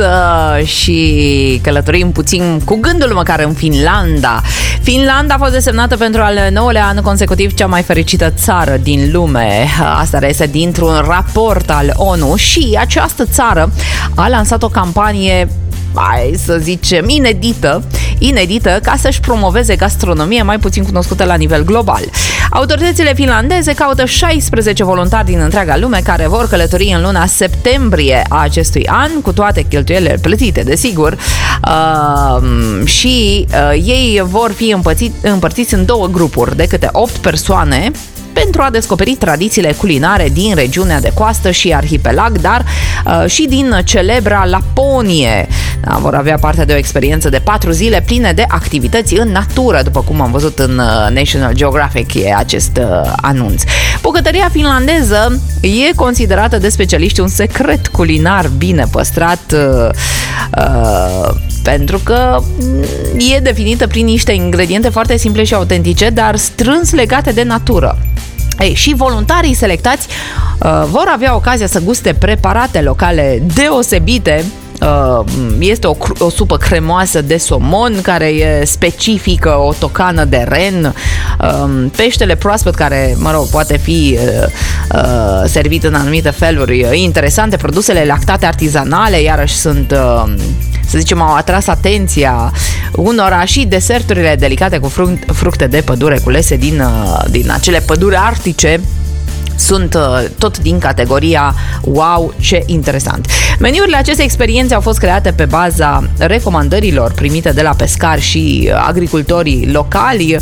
și călătorim puțin cu gândul măcar în Finlanda. Finlanda a fost desemnată pentru al 9-lea an consecutiv cea mai fericită țară din lume. Asta reiese dintr-un raport al ONU și această țară a lansat o campanie, hai să zicem, inedită ca să-și promoveze gastronomie mai puțin cunoscută la nivel global. Autoritățile finlandeze caută 16 voluntari din întreaga lume care vor călători în luna septembrie a acestui an, cu toate cheltuielile plătite, desigur, și ei vor fi împărțiți în două grupuri de câte 8 persoane pentru a descoperi tradițiile culinare din regiunea de coastă și arhipelag, dar și din celebra Laponie. Vor avea parte de o experiență de 4 zile pline de activități în natură, după cum am văzut în National Geographic e acest anunț. Bucătăria finlandeză e considerată de specialiști un secret culinar bine păstrat, pentru că e definită prin niște ingrediente foarte simple și autentice, dar strâns legate de natură. Și voluntarii selectați vor avea ocazia să guste preparate locale deosebite. Este o supă cremoasă de somon care e specifică, o tocană de ren, peștele proaspăt care, poate fi servit în anumite feluri interesante, produsele lactate artizanale, iarăși sunt, să zicem, au atras atenția unora, și deserturile delicate cu fructe de pădure culese din acele păduri arctice sunt tot din categoria wow, ce interesant. Meniurile acestei experiențe au fost create pe baza recomandărilor primite de la pescari și agricultorii locali.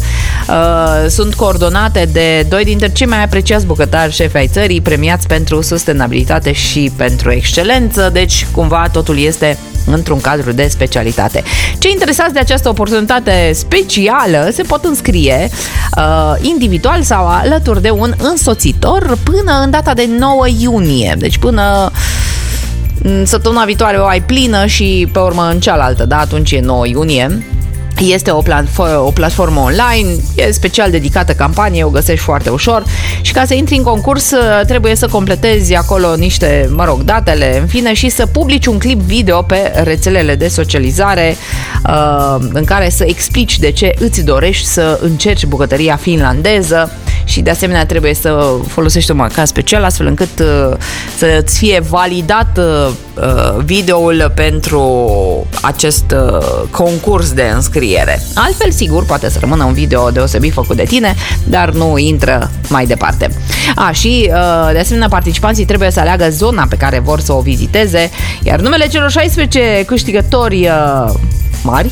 Sunt coordonate de 2 dintre cei mai apreciați bucătari șefi ai țării, premiați pentru sustenabilitate și pentru excelență, deci cumva totul este într-un cadru de specialitate. Cei interesați de această oportunitate specială se pot înscrie individual sau alături de un însoțitor până în data de 9 iunie. Deci până săptămâna viitoare o ai plină și pe urmă în cealaltă, da? Atunci e 9 iunie. Este o platformă online, e special dedicată campaniei, o găsești foarte ușor și ca să intri în concurs trebuie să completezi acolo niște, datele, în fine, și să publici un clip video pe rețelele de socializare în care să explici de ce îți dorești să încerci bucătăria finlandeză și de asemenea trebuie să folosești un marcaj special astfel încât să-ți fie validat videoul pentru acest concurs de înscriere. Altfel, sigur, poate să rămână un video deosebit făcut de tine, dar nu intră mai departe. Și de asemenea participanții trebuie să aleagă zona pe care vor să o viziteze, iar numele celor 16 câștigători mari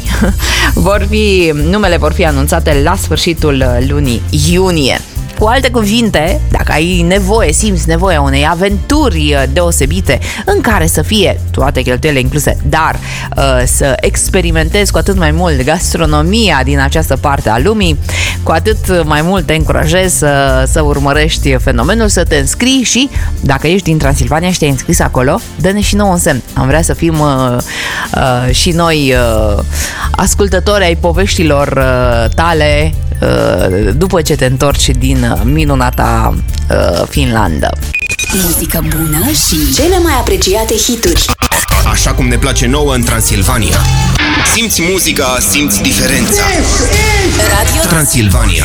numele vor fi anunțate la sfârșitul lunii iunie. Cu alte cuvinte, dacă simți nevoia unei aventuri deosebite în care să fie toate cheltuielile incluse, dar să experimentezi cu atât mai mult gastronomia din această parte a lumii, cu atât mai mult te încurajez să urmărești fenomenul, să te înscrii și dacă ești din Transilvania și te-ai înscris acolo, dă-ne și nouă un semn. Am vrea să fim și noi ascultători ai poveștilor tale după ce te întorci din minunata Finlanda. Muzică bună și cele mai apreciate hituri. Așa cum ne place nouă în Transilvania. Simți muzica, simți diferența. Radio Transilvania.